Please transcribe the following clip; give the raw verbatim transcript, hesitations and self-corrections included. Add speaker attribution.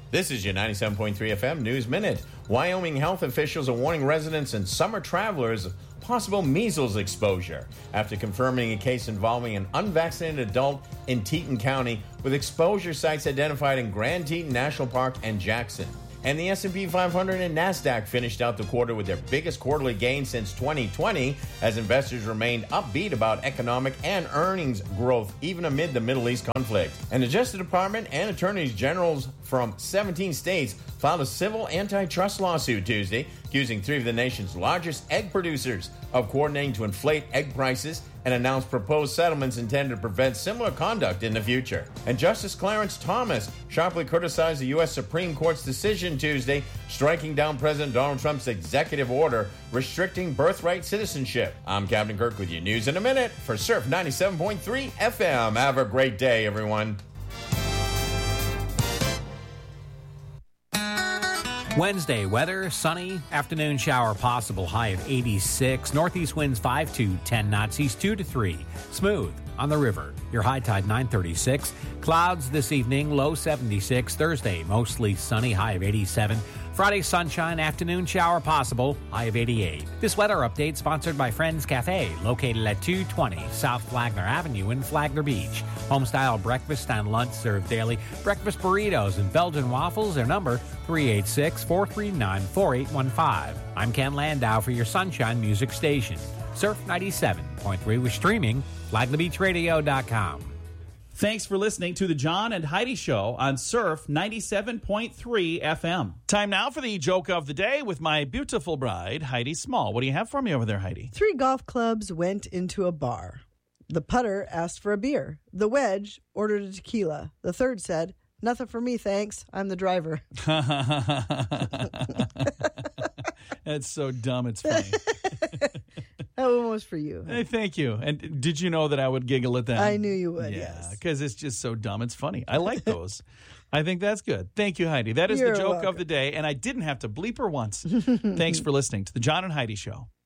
Speaker 1: This is your ninety-seven point three F M News Minute. Wyoming health officials are warning residents and summer travelers of possible measles exposure after confirming a case involving an unvaccinated adult in Teton County with exposure sites identified in Grand Teton National Park and Jackson. And the S and P five hundred and NASDAQ finished out the quarter with their biggest quarterly gain since twenty twenty as investors remained upbeat about economic and earnings growth even amid the Middle East conflict. And the Justice Department and attorneys generals from seventeen states filed a civil antitrust lawsuit Tuesday accusing three of the nation's largest egg producers of coordinating to inflate egg prices and announced proposed settlements intended to prevent similar conduct in the future. And Justice Clarence Thomas sharply criticized the U S Supreme Court's decision Tuesday striking down President Donald Trump's executive order restricting birthright citizenship. I'm Captain Kirk with your news in a minute for Surf ninety-seven point three F M. Have a great day, everyone.
Speaker 2: Wednesday, weather, sunny, afternoon shower possible, high of eighty-six. Northeast winds five to ten knots, east two to three. Smooth on the river. Your high tide nine thirty-six. Clouds this evening, low seventy-six. Thursday, mostly sunny, high of eighty-seven. Friday, sunshine, afternoon shower possible, high of eighty-eight. This weather update sponsored by Friends Cafe, located at two twenty South Flagler Avenue in Flagler Beach. Home-style breakfast and lunch served daily. Breakfast burritos and Belgian waffles. Their number, three eight six, four three nine, four eight one five. I'm Ken Landau for your Sunshine Music Station. Surf ninety-seven point three with streaming, flagler beach radio dot com.
Speaker 3: Thanks for listening to the John and Heidi Show on Surf ninety-seven point three F M. Time now for the joke of the day with my beautiful bride, Heidi Small. What do you have for me over there, Heidi?
Speaker 4: Three golf clubs went into a bar. The putter asked for a beer. The wedge ordered a tequila. The third said, "Nothing for me, thanks. I'm the driver."
Speaker 3: That's so dumb, it's funny.
Speaker 4: That one was for you.
Speaker 3: Hey, thank you. And did you know that I would giggle at that?
Speaker 4: I knew you would,
Speaker 3: yeah,
Speaker 4: yes.
Speaker 3: because it's just so dumb. It's funny. I like those. I think that's good. Thank you, Heidi. That is
Speaker 4: You're
Speaker 3: the joke
Speaker 4: welcome.
Speaker 3: of the day, and I didn't have to bleep her once. Thanks for listening to the John and Heidi Show.